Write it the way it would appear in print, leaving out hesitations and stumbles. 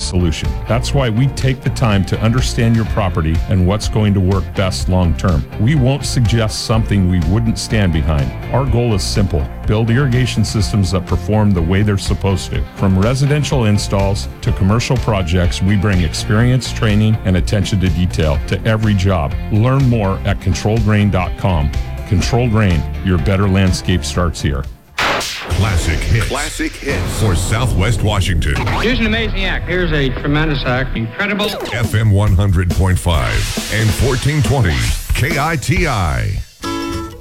solution. That's why we take the time to understand your property and what's going to work best long term. We won't suggest something we wouldn't stand behind. Our goal is simple: build irrigation systems that perform the way they're supposed to. From residential installs to commercial projects, we bring experience, training, and attention to detail to every job. Learn more at ControlledRain.com. Controlled Rain, your better landscape starts here. Classic hits. Classic hits for Southwest Washington. Here's an amazing act. Here's a tremendous act. Incredible. FM 100.5 and 1420 KITI.